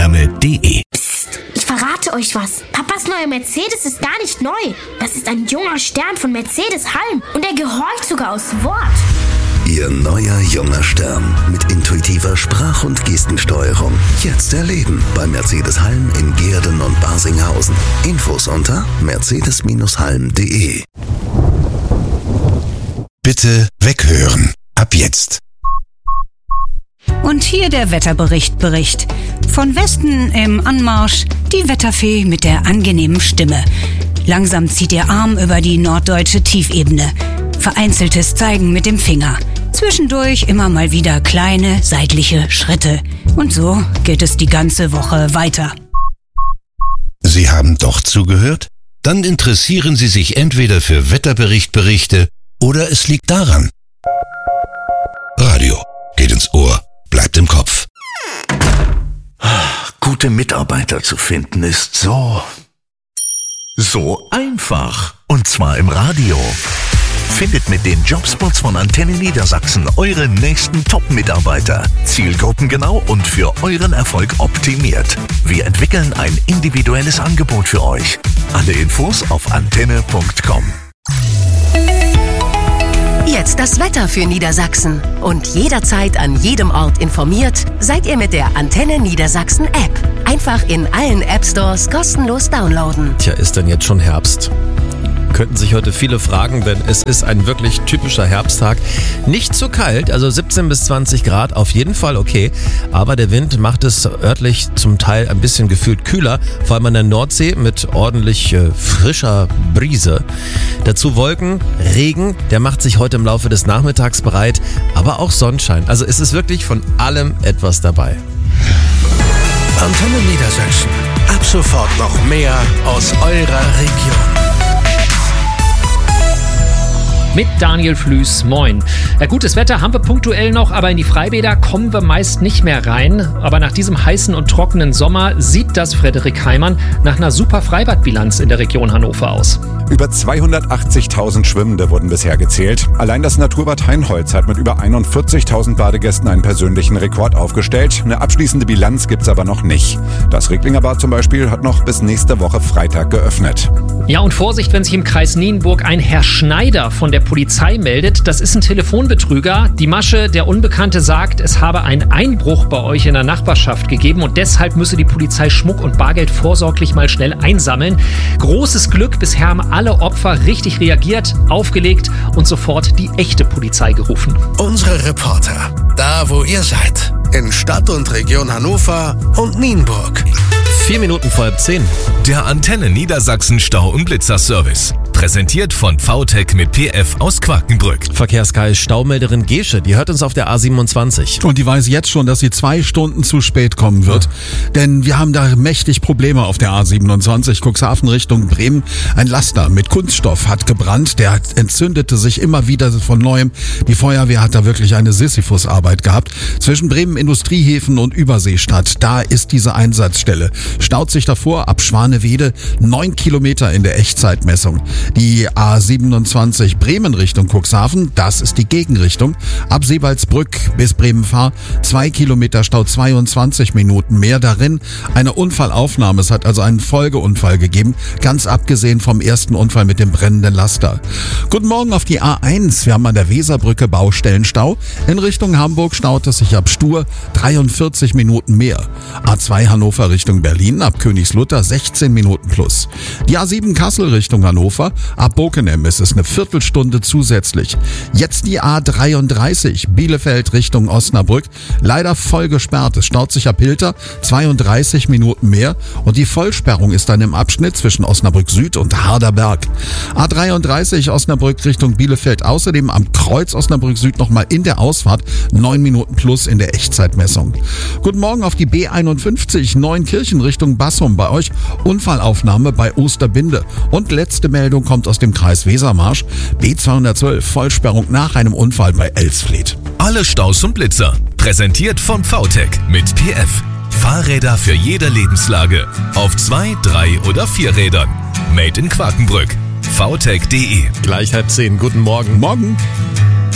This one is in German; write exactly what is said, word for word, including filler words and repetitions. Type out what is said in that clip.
sterne punkt de. Psst, ich verrate euch was. Papas neuer Mercedes ist gar nicht neu. Das ist ein junger Stern von Mercedes-Halm und er gehorcht sogar aus Wort. Ihr neuer junger Stern mit intuitiver Sprach- und Gestensteuerung. Jetzt erleben bei Mercedes-Halm in Gehrden und Barsinghausen. Infos unter mercedes Halm punkt de. Bitte weghören. Ab jetzt. Und hier der Wetterbericht Bericht. Von Westen im Anmarsch die Wetterfee mit der angenehmen Stimme. Langsam zieht ihr Arm über die norddeutsche Tiefebene. Vereinzeltes Zeigen mit dem Finger. Zwischendurch immer mal wieder kleine seitliche Schritte. Und so geht es die ganze Woche weiter. Sie haben doch zugehört? Dann interessieren Sie sich entweder für Wetterberichtberichte oder es liegt daran. Radio geht ins Ohr, bleibt im Kopf. Gute Mitarbeiter zu finden ist so... so einfach. Und zwar im Radio. Findet mit den Jobspots von Antenne Niedersachsen eure nächsten Top-Mitarbeiter. Zielgruppengenau und für euren Erfolg optimiert. Wir entwickeln ein individuelles Angebot für euch. Alle Infos auf antenne punkt com. Jetzt das Wetter für Niedersachsen. Und jederzeit an jedem Ort informiert, seid ihr mit der Antenne Niedersachsen App. Einfach in allen App Stores kostenlos downloaden. Tja, ist denn jetzt schon Herbst? Könnten sich heute viele fragen, denn es ist ein wirklich typischer Herbsttag. Nicht zu kalt, also siebzehn bis zwanzig Grad, auf jeden Fall okay. Aber der Wind macht es örtlich zum Teil ein bisschen gefühlt kühler, vor allem an der Nordsee mit ordentlich äh, frischer Brise. Dazu Wolken, Regen, der macht sich heute im Laufe des Nachmittags bereit, aber auch Sonnenschein. Also es ist wirklich von allem etwas dabei. Antenne Niedersachsen. Ab sofort noch mehr aus eurer Region. Mit Daniel Flüß, moin. Ja, gutes Wetter haben wir punktuell noch, aber in die Freibäder kommen wir meist nicht mehr rein. Aber nach diesem heißen und trockenen Sommer sieht das Frederik Heimann nach einer super Freibadbilanz in der Region Hannover aus. Über zweihundertachtzigtausend Schwimmende wurden bisher gezählt. Allein das Naturbad Heinholz hat mit über einundvierzigtausend Badegästen einen persönlichen Rekord aufgestellt. Eine abschließende Bilanz gibt's aber noch nicht. Das Recklinger Bad zum Beispiel hat noch bis nächste Woche Freitag geöffnet. Ja, und Vorsicht, wenn sich im Kreis Nienburg ein Herr Schneider von der Polizei meldet. Das ist ein Telefonbetrüger. Die Masche, der Unbekannte, sagt, es habe einen Einbruch bei euch in der Nachbarschaft gegeben und deshalb müsse die Polizei Schmuck und Bargeld vorsorglich mal schnell einsammeln. Großes Glück, bisher haben alle Opfer richtig reagiert, aufgelegt und sofort die echte Polizei gerufen. Unsere Reporter, da wo ihr seid, in Stadt und Region Hannover und Nienburg. Vier Minuten vor halb zehn. Der Antenne Niedersachsen Stau- und Blitzer-Service. Präsentiert von V T E C mit P F aus Quakenbrück. Verkehrskai Staumelderin Gesche, die hört uns auf der A siebenundzwanzig. Und die weiß jetzt schon, dass sie zwei Stunden zu spät kommen wird. Ja. Denn wir haben da mächtig Probleme auf der A siebenundzwanzig, Cuxhaven Richtung Bremen. Ein Laster mit Kunststoff hat gebrannt, der entzündete sich immer wieder von Neuem. Die Feuerwehr hat da wirklich eine Sisyphus-Arbeit gehabt. Zwischen Bremen Industriehäfen und Überseestadt, da ist diese Einsatzstelle. Staut sich davor ab Schwanewede neun Kilometer in der Echtzeitmessung. Die A siebenundzwanzig Bremen Richtung Cuxhaven, das ist die Gegenrichtung. Ab Seebaldsbrück bis Bremen-Fahr zwei Kilometer Stau, zweiundzwanzig Minuten mehr darin. Eine Unfallaufnahme, es hat also einen Folgeunfall gegeben, ganz abgesehen vom ersten Unfall mit dem brennenden Laster. Guten Morgen auf die A eins, wir haben an der Weserbrücke Baustellenstau. In Richtung Hamburg staut es sich ab Stur dreiundvierzig Minuten mehr. A zwei Hannover Richtung Berlin, ab Königslutter sechzehn Minuten plus. Die A sieben Kassel Richtung Hannover, ab Bokenem ist es eine Viertelstunde zusätzlich. Jetzt die A dreiunddreißig, Bielefeld Richtung Osnabrück, leider voll gesperrt. Es staut sich ab Hilter zweiunddreißig Minuten mehr und die Vollsperrung ist dann im Abschnitt zwischen Osnabrück Süd und Harderberg. A dreiunddreißig Osnabrück Richtung Bielefeld, außerdem am Kreuz Osnabrück Süd nochmal in der Ausfahrt neun Minuten plus in der Echtzeitmessung. Guten Morgen auf die B einundfünfzig, Neunkirchen Richtung Bassum, bei euch Unfallaufnahme bei Osterbinde. Und letzte Meldung kommt aus dem Kreis Wesermarsch. B zweihundertzwölf, Vollsperrung nach einem Unfall bei Elsfleth. Alle Staus und Blitzer. Präsentiert von V T E C mit P F. Fahrräder für jede Lebenslage. Auf zwei, drei oder vier Rädern. Made in Quakenbrück. V T E C punkt de. Gleich halb zehn. Guten Morgen. Morgen.